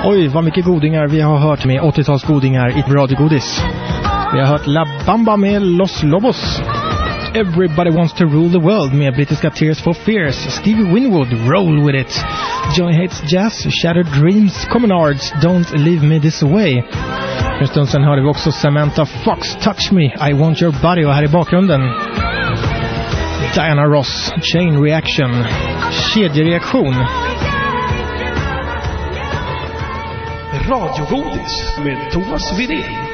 Oj, vad mycket godingar vi har hört med 80-talsgodingar i radiogodis. Vi har hört La Bamba med Los Lobos. Everybody Wants to Rule the World med brittiska Tears for Fears. Stevie Winwood, Roll With It. Johnny Hates Jazz, Shattered Dreams. Commonards, Don't Leave Me This Way. För en stund sedan hörde vi också Samantha Fox, Touch Me, I Want Your Body. Och här i bakgrunden Diana Ross, Chain Reaction, kedjereaktion. Radiogodis med Thomas Widén.